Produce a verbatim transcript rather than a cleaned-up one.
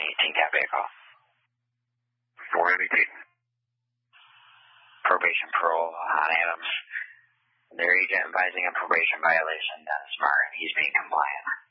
County, take that vehicle. four eighty-eight. Probation parole on Adams. Their agent advising a probation violation. That's smart. He's being compliant.